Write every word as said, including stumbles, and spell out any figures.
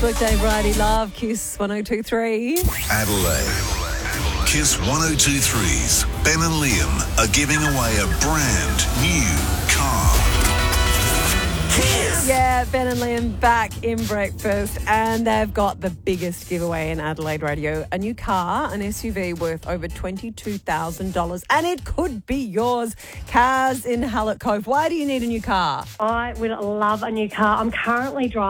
Weekday variety love, Kiss one oh two three. Adelaide. Kiss one oh two three's Ben and Liam are giving away a brand new car. Kiss! Yeah, Ben and Liam back in breakfast, and they've got the biggest giveaway in Adelaide radio. A new car, an S U V worth over twenty-two thousand dollars, and it could be yours. Cars in Hallett Cove. Why do you need a new car? I would love a new car. I'm currently driving